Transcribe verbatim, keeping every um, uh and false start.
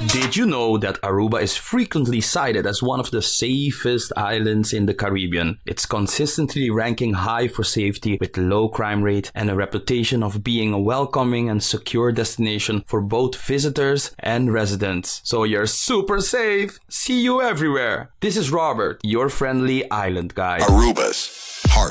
Did you know that Aruba is frequently cited as one of the safest islands in the Caribbean? It's consistently ranking high for safety with low crime rate and a reputation of being a welcoming and secure destination for both visitors and residents. So you're super safe. See you everywhere. This is Robert, your friendly island guide. Arubas.